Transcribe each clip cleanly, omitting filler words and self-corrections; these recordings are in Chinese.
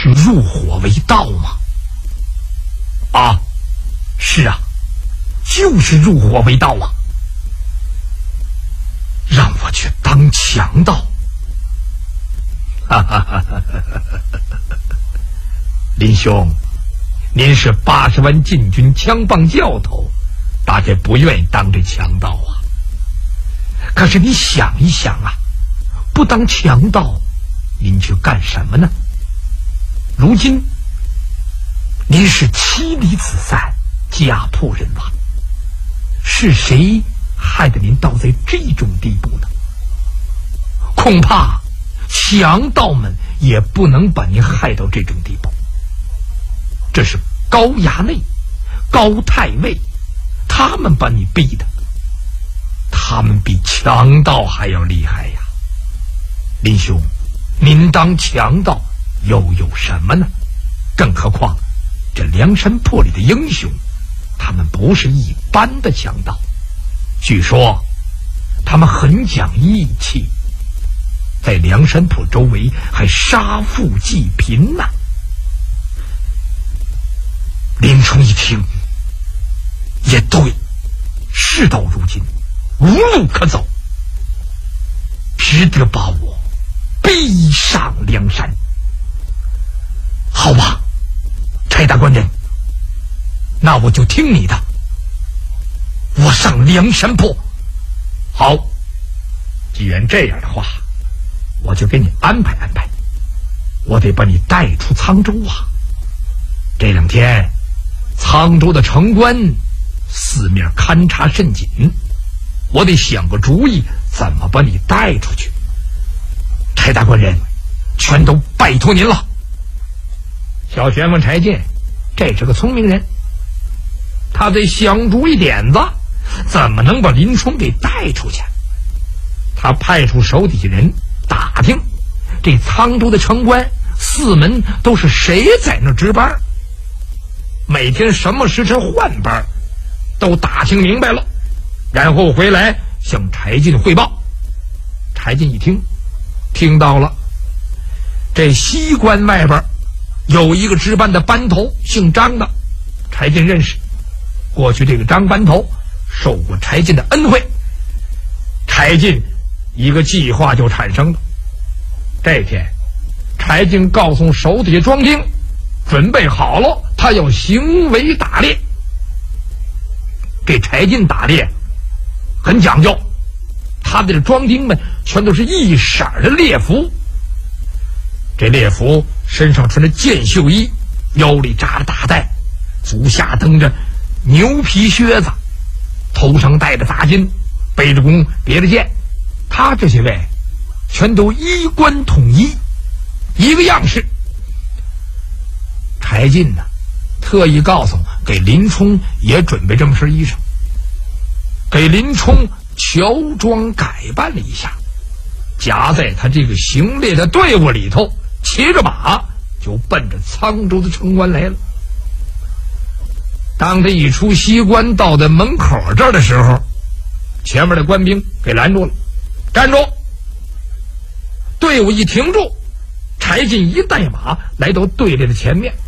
是入伙为盗吗？啊，是啊，就是入伙为盗啊！让我去当强盗？哈哈哈哈哈！林兄，您是80万禁军枪棒教头，大概不愿意当这强盗啊。可是你想一想啊，不当强盗，您去干什么呢？如今您是妻离子散，家破人亡，是谁害得您到在这种地步呢？恐怕强盗们也不能把您害到这种地步。这是高衙内、高太尉，他们把你逼的，他们比强盗还要厉害呀！林兄，您当强盗又有什么呢？更何况这梁山泊里的英雄，他们不是一般的强盗，据说他们很讲义气，在梁山泊周围还杀富济贫呢。林冲一听，也对，事到如今无路可走，只得把我逼上梁山。好吧，柴大官人，那我就听你的，我上梁山泊。好，既然这样的话，我就给你安排安排，我得把你带出沧州啊。这2天沧州的城关四面勘察甚紧，我得想个主意，怎么把你带出去。柴大官人，全都拜托您了。小旋风柴进，这是个聪明人，他得想主意点子，怎么能把林冲给带出去。他派出手底下人打听这沧州的城关四门都是谁在那值班，每天什么时辰换班，都打听明白了，然后回来向柴进汇报。柴进一听，听到了，这西关外边有一个值班的班头，姓张的，柴进认识。过去这个张班头受过柴进的恩惠，柴进一个计划就产生了。这天柴进告诉手底下庄丁，准备好了，他要行为打猎。这柴进打猎很讲究，他的这庄丁们全都是一色的猎服，这猎服身上穿着箭袖衣，腰里扎着大带，足下蹬着牛皮靴子，头上戴着杂巾，背着弓，别着剑。他这些位全都衣冠统一，一个样式。柴进呢，特意告诉给林冲也准备这么身衣裳，给林冲乔装改扮了一下，夹在他这个行猎的队伍里头，骑着马就奔着沧州的城关来了。当他一出西关，到的门口这儿的时候，前面的官兵给拦住了，站住！队伍一停住，柴进一带马来到队列的前面。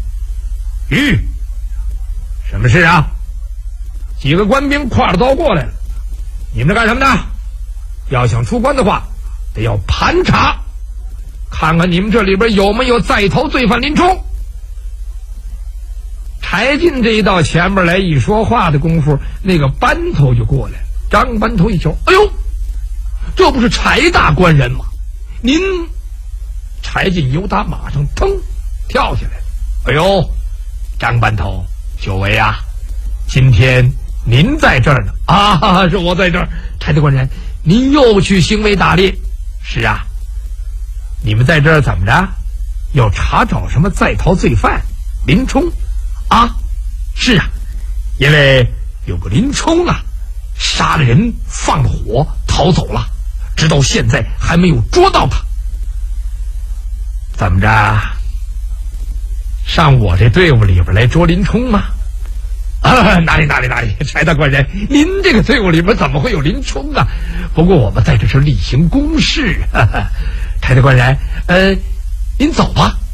什么事啊？几个官兵挎着刀过来了。你们这干什么呢？要想出关的话，得要盘查，看看你们这里边有没有在逃罪犯林冲。柴进这一到前面来，一说话的功夫，那个班头就过来了。张班头一瞧，哎呦，这不是柴大官人吗？您……柴进由打马上腾跳下来了。哎呦，张班头，久违啊！今天您在这儿呢？啊，是我在这儿。柴大官人，您又去行为打猎？是啊。你们在这儿怎么着？要查找什么在逃罪犯林冲？啊，是啊，因为有个林冲啊，杀了人，放了火，逃走了，直到现在还没有捉到他。怎么着？上我这队伍里边来捉林冲吗？啊，哪里，柴大官人，您这个队伍里边怎么会有林冲啊？不过我们在这是例行公事。柴大官人，您走吧。